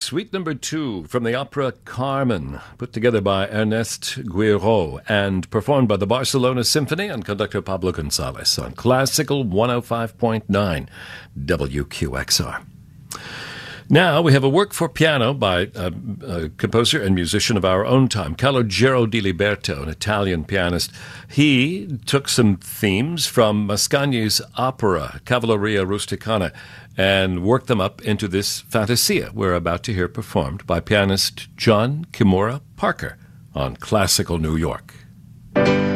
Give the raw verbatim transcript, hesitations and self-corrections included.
Suite number two from the opera Carmen, put together by Ernest Guiraud and performed by the Barcelona Symphony and conductor Pablo Gonzalez on Classical one oh five point nine W Q X R. Now we have a work for piano by a, a composer and musician of our own time, Calogero di Liberto, an Italian pianist. He took some themes from Mascagni's opera, Cavalleria Rusticana, and worked them up into this fantasia we're about to hear performed by pianist John Kimura Parker on Classical New York.